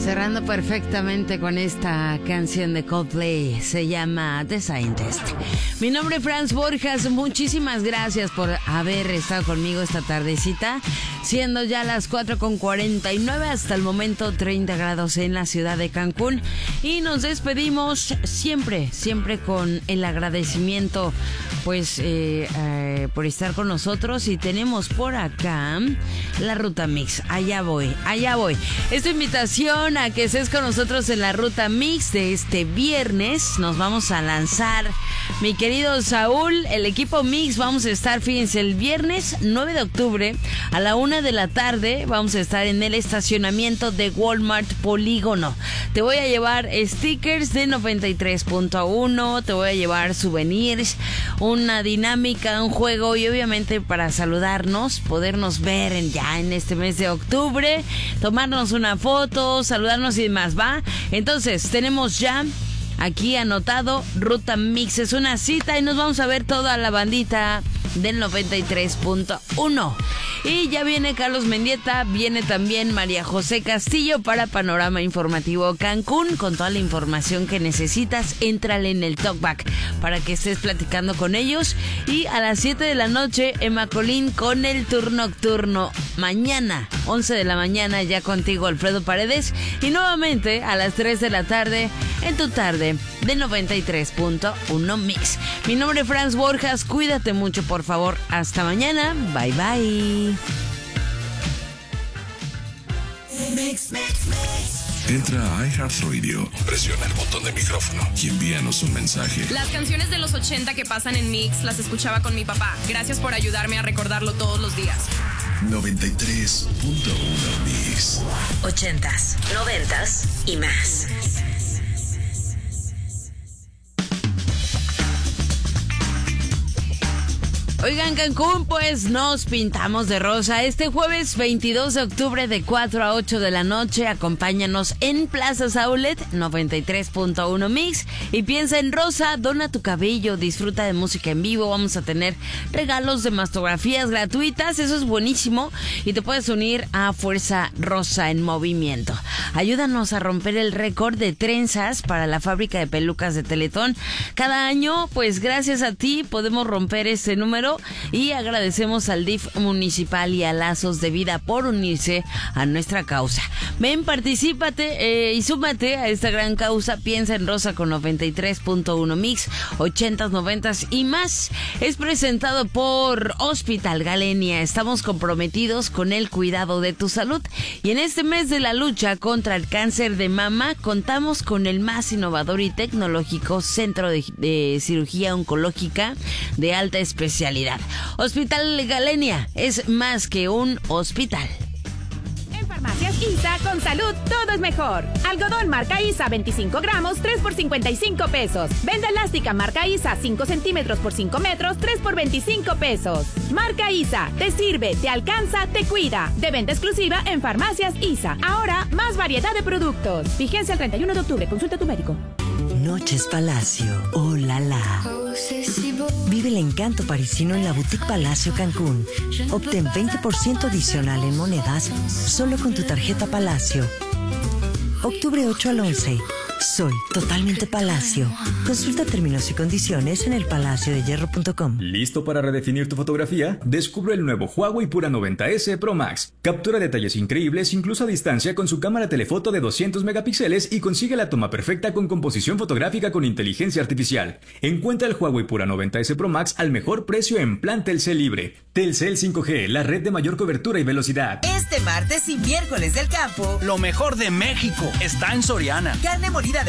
Cerrando perfectamente con esta canción de Coldplay, se llama The Scientist. Mi nombre es Franz Borjas, muchísimas gracias por haber estado conmigo esta tardecita, siendo ya las 4:49, hasta el momento 30 grados en la ciudad de Cancún, y nos despedimos siempre con el agradecimiento pues por estar con nosotros, y tenemos por acá la Ruta Mix. Allá voy. Esta invitación a que estés con nosotros en la Ruta Mix de este viernes. Nos vamos a lanzar, mi querido Saúl, el equipo Mix. Vamos a estar, fíjense, el viernes 9 de octubre a la 1 de la tarde. Vamos a estar en el estacionamiento de Walmart Polígono. Te voy a llevar stickers de 93.1, te voy a llevar souvenirs, una dinámica, un juego, y obviamente para saludarnos, podernos ver ya en este mes de octubre, tomarnos una foto, saludarnos y demás, ¿va? Entonces, tenemos ya aquí anotado Ruta Mix, es una cita y nos vamos a ver toda la bandita del 93.1. Y ya viene Carlos Mendieta, viene también María José Castillo para Panorama Informativo Cancún, con toda la información que necesitas. Éntrale en el talkback para que estés platicando con ellos. Y a las 7 de la noche, Emma Colín con el turno nocturno. Mañana, 11 de la mañana, ya contigo, Alfredo Paredes. Y nuevamente a las 3 de la tarde, en tu tarde de 93.1 Mix. Mi nombre es Franz Borjas, cuídate mucho, por favor. Hasta mañana, bye bye. Entra a iHeartRadio, presiona el botón de micrófono y envíanos un mensaje. Las canciones de los 80 que pasan en Mix las escuchaba con mi papá. Gracias por ayudarme a recordarlo todos los días. 93.1 Mix. 80s, 90s y más. Oigan, Cancún, pues nos pintamos de rosa. Este jueves 22 de octubre de 4 a 8 de la noche, acompáñanos en Plaza Saulet, 93.1 Mix, y piensa en rosa, dona tu cabello, disfruta de música en vivo. Vamos a tener regalos de mastografías gratuitas, eso es buenísimo, y te puedes unir a Fuerza Rosa en Movimiento. Ayúdanos a romper el récord de trenzas para la fábrica de pelucas de Teletón. Cada año, pues gracias a ti podemos romper este número, y agradecemos al DIF municipal y a Lazos de Vida por unirse a nuestra causa. Ven, particípate y súmate a esta gran causa. Piensa en rosa con 93.1 Mix, 80s, 90s y más. Es presentado por Hospital Galenia. Estamos comprometidos con el cuidado de tu salud, y en este mes de la lucha contra el cáncer de mama contamos con el más innovador y tecnológico centro de cirugía oncológica de alta especialidad. Hospital Galenia es más que un hospital. En Farmacias ISA, con salud todo es mejor. Algodón marca ISA 25 gramos, 3 por 55 pesos. Venda elástica marca ISA 5 centímetros por 5 metros, 3 por 25 pesos. Marca ISA, te sirve, te alcanza, te cuida. De venta exclusiva en Farmacias ISA. Ahora, más variedad de productos. Vigencia el 31 de octubre. Consulta a tu médico. Noches Palacio, oh la la. Vive el encanto parisino en la Boutique Palacio Cancún. Obtén 20% adicional en monedas solo con tu tarjeta Palacio. Octubre 8 al 11. Soy totalmente Palacio. Consulta términos y condiciones en elpalaciodehierro.com. ¿Listo para redefinir tu fotografía? Descubre el nuevo Huawei Pura 90S Pro Max. Captura detalles increíbles incluso a distancia con su cámara telefoto de 200 megapíxeles y consigue la toma perfecta con composición fotográfica con inteligencia artificial. Encuentra el Huawei Pura 90S Pro Max al mejor precio en plan Telcel Libre. Telcel 5G, la red de mayor cobertura y velocidad. Este martes y miércoles del campo, lo mejor de México está en Soriana. Carne molida de